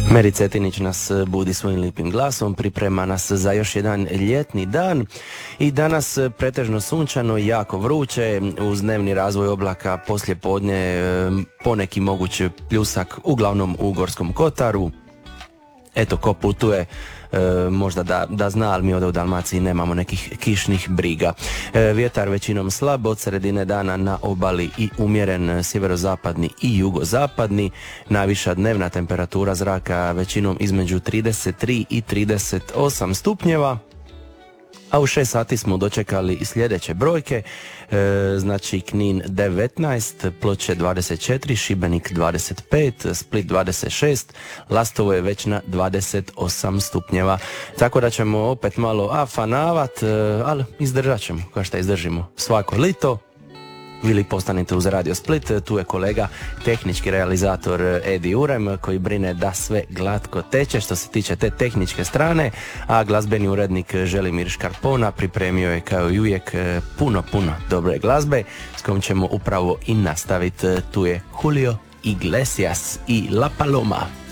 Meri Cetinić nas budi svojim lipim glasom, priprema nas za još jedan ljetni dan i danas pretežno sunčano i jako vruće, uz dnevni razvoj oblaka poslije podne poneki mogući pljusak, uglavnom u Gorskom kotaru. Eto, ko putuje, možda da zna, ali mi ovdje u Dalmaciji nemamo nekih kišnih briga. Vjetar većinom slab, od sredine dana na obali i umjeren sjeverozapadni i jugozapadni. Najviša dnevna temperatura zraka većinom između 33 i 38 stupnjeva. A u 6 sati smo dočekali i sljedeće brojke, znači Knin 19, Ploče 24, Šibenik 25, Split 26, Lastovo je već na 28 stupnjeva. Tako da ćemo opet malo afanavat, ali izdržat ćemo, kao što izdržimo svako lito. Ili postanite uz Radio Split, tu je kolega tehnički realizator Edi Urem koji brine da sve glatko teče što se tiče te tehničke strane, a glazbeni urednik Želimir Škarpona pripremio je kao i uvijek puno dobre glazbe s kojom ćemo upravo i nastaviti. Tu je Julio Iglesias i La Paloma.